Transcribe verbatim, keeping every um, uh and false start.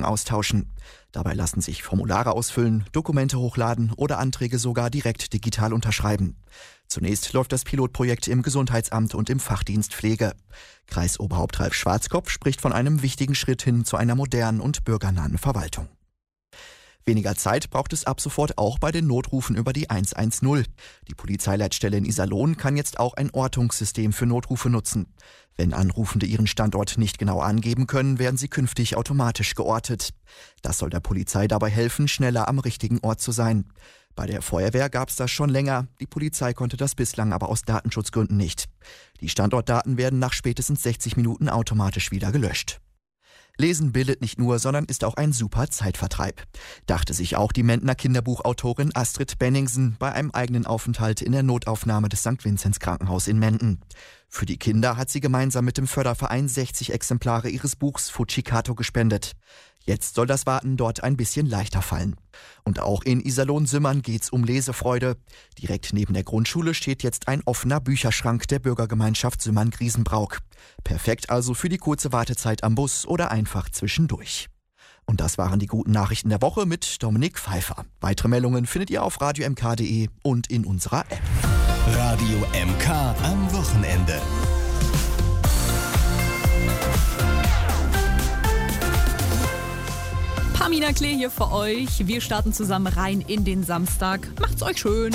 Erfahrungen austauschen. Dabei lassen sich Formulare ausfüllen, Dokumente hochladen oder Anträge sogar direkt digital unterschreiben. Zunächst läuft das Pilotprojekt im Gesundheitsamt und im Fachdienst Pflege. Kreisoberhaupt Ralf Schwarzkopf spricht von einem wichtigen Schritt hin zu einer modernen und bürgernahen Verwaltung. Weniger Zeit braucht es ab sofort auch bei den Notrufen über die eins eins null. Die Polizeileitstelle in Iserlohn kann jetzt auch ein Ortungssystem für Notrufe nutzen. Wenn Anrufende ihren Standort nicht genau angeben können, werden sie künftig automatisch geortet. Das soll der Polizei dabei helfen, schneller am richtigen Ort zu sein. Bei der Feuerwehr gab es das schon länger. Die Polizei konnte das bislang aber aus Datenschutzgründen nicht. Die Standortdaten werden nach spätestens sechzig Minuten automatisch wieder gelöscht. Lesen bildet nicht nur, sondern ist auch ein super Zeitvertreib. Dachte sich auch die Mentner Kinderbuchautorin Astrid Benningsen bei einem eigenen Aufenthalt in der Notaufnahme des Sankt Vinzenz Krankenhaus in Menden. Für die Kinder hat sie gemeinsam mit dem Förderverein sechzig Exemplare ihres Buchs Fujikato gespendet. Jetzt soll das Warten dort ein bisschen leichter fallen. Und auch in Iserlohn-Sümmern geht's um Lesefreude. Direkt neben der Grundschule steht jetzt ein offener Bücherschrank der Bürgergemeinschaft Sümmern-Griesenbrauch. Perfekt also für die kurze Wartezeit am Bus oder einfach zwischendurch. Und das waren die guten Nachrichten der Woche mit Dominik Pfeiffer. Weitere Meldungen findet ihr auf radio m k punkt d e und in unserer App. Radio M K am Wochenende. Pamina Klee hier für euch. Wir starten zusammen rein in den Samstag. Macht's euch schön.